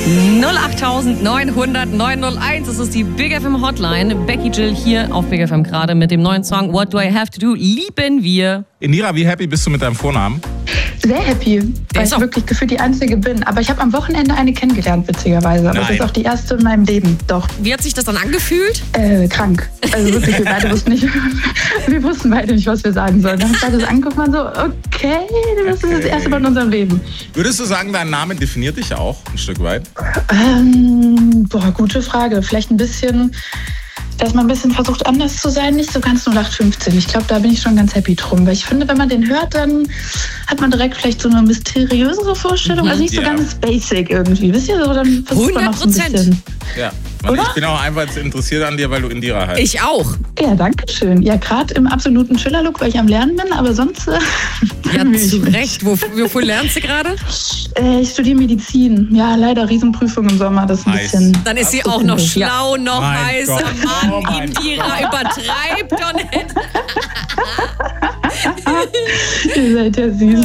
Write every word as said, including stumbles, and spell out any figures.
null acht neun null null neun null eins, das ist die Big F M Hotline. Becky Jill hier auf Big F M gerade mit dem neuen Song What Do I Have To Do, lieben wir. Indira, wie happy bist du mit deinem Vornamen? Sehr happy, weil ich wirklich gefühlt die Einzige bin. Aber ich habe am Wochenende eine kennengelernt, witzigerweise. Aber Nein. das ist auch die erste in meinem Leben, doch. Wie hat sich das dann angefühlt? Äh, krank. Also wirklich, wir beide wussten nicht, wir wussten beide nicht, was wir sagen sollen. Dann haben wir das angeguckt und so, okay, das ist das erste Mal in unserem Leben. Würdest du sagen, dein Name definiert dich auch ein Stück weit? Ähm, boah, gute Frage. Vielleicht ein bisschen, dass man ein bisschen versucht, anders zu sein, nicht so ganz null acht fünfzehn. Ich glaube, da bin ich schon ganz happy drum. Weil ich finde, wenn man den hört, dann hat man direkt vielleicht so eine mysteriösere Vorstellung. Also nicht so Ja. ganz basic irgendwie. Wisst ihr, so dann versucht man noch so ein hundert bisschen. Ja. Und ich bin auch einfach interessiert an dir, weil du Indira heißt. Ich auch. Ja, danke schön. Ja, gerade im absoluten Schiller-Look, weil ich am Lernen bin, aber sonst... Äh, Ja, bemühe ich zu mich. Recht. Wo, wofür lernst du gerade? Äh, ich studiere Medizin. Ja, leider Riesenprüfung im Sommer. Das ist ein Nice. bisschen... Dann ist sie auch noch schlau, noch Mein heißer Gott. Mann. Oh mein Indira übertreibt doch nicht. Ihr seid ja süß.